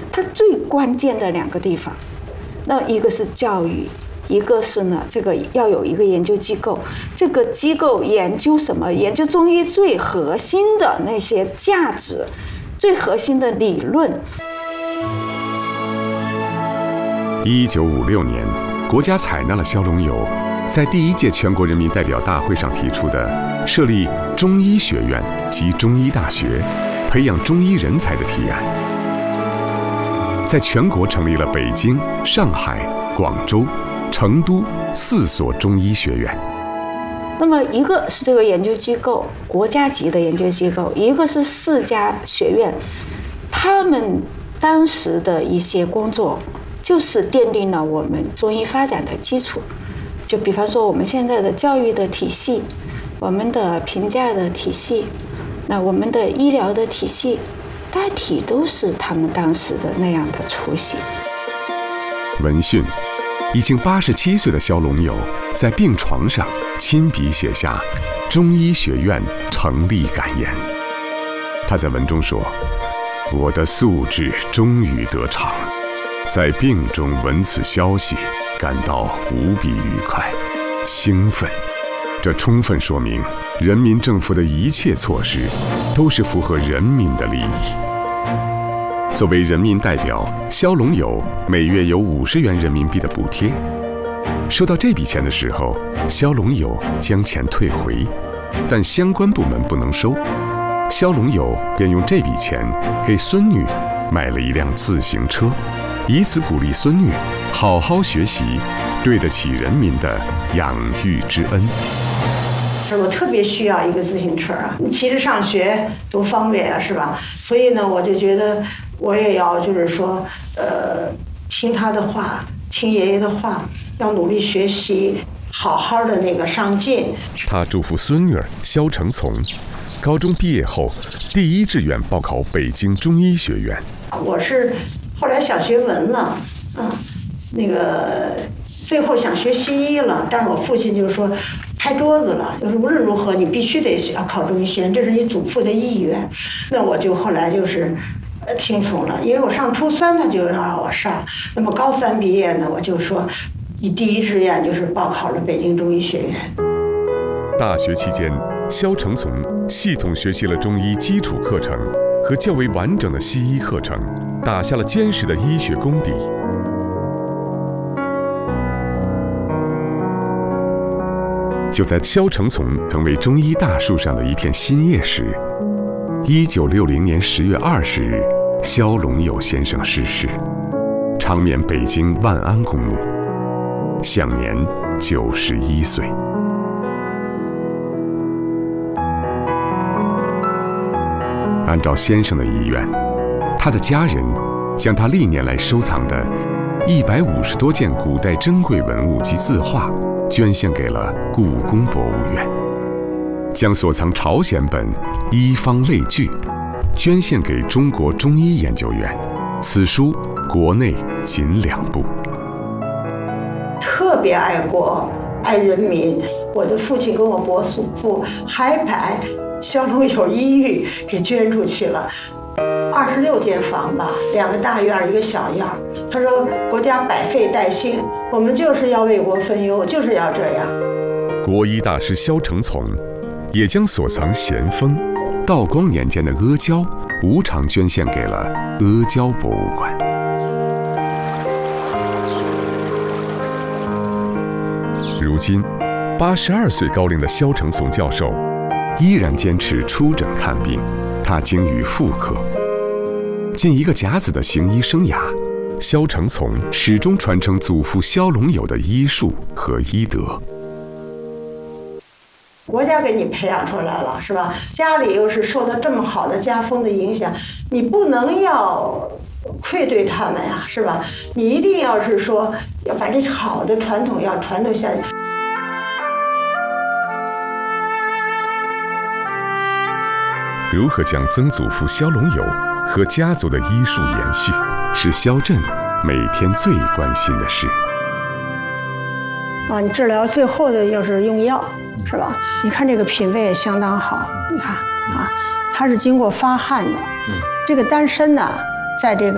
它最关键的2个地方，那一个是教育，一个是呢，这个要有一个研究机构，这个机构研究什么？研究中医最核心的那些价值，最核心的理论。 1956年，国家采纳了萧龙友在第1届全国人民代表大会上提出的设立中医学院及中医大学，培养中医人才的提案，在全国成立了北京、上海、广州、成都4所中医学院。 那么一个是这个研究机构，国家级的研究机构，一个是4家学院，他们当时的一些工作就是奠定了我们中医发展的基础。就比方说我们现在的教育的体系，我们的评价的体系，那我们的医疗的体系，大体都是他们当时的那样的雏形。 闻讯，已经87岁的萧龙友在病床上亲笔写下中医学院成立感言。他在文中说：“我的素质终于得偿，在病中闻此消息，感到无比愉快、兴奋。这充分说明人民政府的一切措施都是符合人民的利益。”作为人民代表，萧龙友每月有50元人民币的补贴。收到这笔钱的时候，萧龙友将钱退回，但相关部门不能收。萧龙友便用这笔钱给孙女买了一辆自行车，以此鼓励孙女好好学习，对得起人民的养育之恩。 我特别需要一个自行车啊，你骑着上学多方便啊，是吧？所以呢，我就觉得我也要就是说，听他的话，听爷爷的话，要努力学习，好好的那个上进。 他祝福孙女儿萧成从，高中毕业后第1志愿报考北京中医学院。 我是后来想学文了，那个最后想学西医了，但是我父亲就说拍桌子了，就是无论如何你必须得要考中医学院，这是你祖父的意愿。那我就后来就是听从了，因为我上初3他就让我上，那么高3毕业呢，我就说你第1志愿就是报考了北京中医学院。 大学期间，萧成从系统学习了中医基础课程和较为完整的西医课程，打下了坚实的医学功底。就在萧成从成为中医大树上的一片新叶时，1960年10月20日，萧龙友先生逝世，长眠北京万安公墓，享年91岁。按照先生的遗愿，他的家人将他历年来收藏的150多件古代珍贵文物及字画捐献给了故宫博物院，将所藏朝鲜本医方类聚捐献给中国中医研究院。此书国内仅2部。 特别爱国爱人民，我的父亲跟我伯父还把萧龙友医寓给捐出去了，26间房吧，2个大院1个小院。他说国家百废待兴，我们就是要为国分忧，就是要这样。 国医大师萧成从也将所藏咸丰、道光年间的阿胶无偿捐献给了阿胶博物馆。如今82岁高龄的萧成从教授依然坚持出诊看病，他精于妇科。近1个甲子的行医生涯，萧成从始终传承祖父萧龙友的医术和医德。 国家给你培养出来了，是吧？家里又是受到这么好的家风的影响，你不能要愧对他们呀，是吧？你一定要是说要把这好的传统要传承下去。 如何将曾祖父萧龙友和家族的医术延续，是萧震每天最关心的事。 你治疗最后的要是用药，是吧？你看这个品味也相当好，你看它是经过发汗的。这个丹参呢，在这个